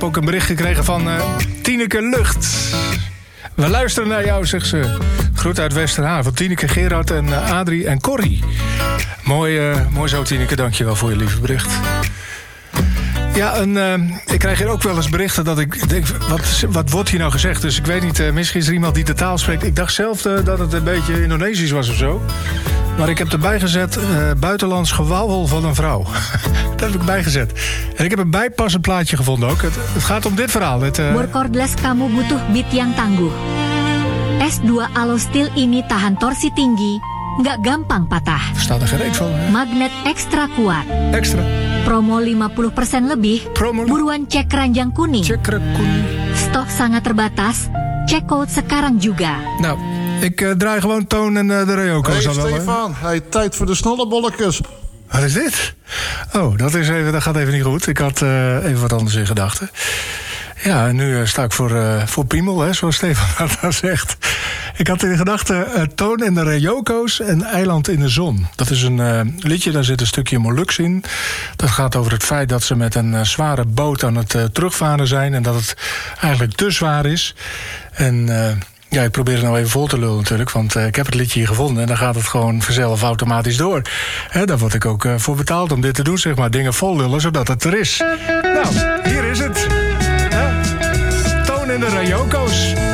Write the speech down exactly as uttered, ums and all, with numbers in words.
heb ook een bericht gekregen van uh, Tineke Lucht. We luisteren naar jou, zegt ze. Groet uit Westerhaan van Tineke, Gerard en uh, Adrie en Corrie. Mooi, uh, mooi zo, Tineke. Dankjewel voor je lieve bericht. Ja, en uh, ik krijg hier ook wel eens berichten dat ik denk, wat, wat wordt hier nou gezegd? Dus ik weet niet, uh, misschien is er iemand die de taal spreekt. Ik dacht zelf uh, dat het een beetje Indonesisch was of zo. Maar ik heb erbij gezet, uh, buitenlands gewauwel van een vrouw. Dat heb ik bijgezet. En ik heb een bijpassend plaatje gevonden ook. Het, het gaat om dit verhaal. Het, uh... Borkordles kamu butuh beat yang tangguh. S dua alostil ini tahan torsi tinggi, nggak gampang patah. Er staat er geen reet van. Hè? Magnet extra kuat. Extra. Promo lima puluh persen lebih. Promo. Buruan cek keranjang kuning. Cek keranjang kuning. Stok sangat terbatas. Check out sekarang juga. Nou, ik uh, draai gewoon Toon en uh, de Reyoko's. Hey Stefan, hey, tijd voor de snollebolletjes. Wat is dit? Oh, dat, is even, dat gaat even niet goed. Ik had uh, even wat anders in gedachten. Ja, en nu uh, sta ik voor, uh, voor Piemel, hè, zoals Stefan dat zegt. Ik had in gedachten uh, Toon en de Reyoko's en Eiland in de Zon. Dat is een uh, liedje, daar zit een stukje Molux in. Dat gaat over het feit dat ze met een uh, zware boot aan het uh, terugvaren zijn. En dat het eigenlijk te zwaar is. En... Uh, Ja, ik probeer het nou even vol te lullen natuurlijk, want uh, ik heb het liedje hier gevonden en dan gaat het gewoon vanzelf automatisch door. Hè, daar word ik ook uh, voor betaald om dit te doen, zeg maar, dingen vol lullen zodat het er is. Nou, hier is het. Hè? Toon en de Reyoko's.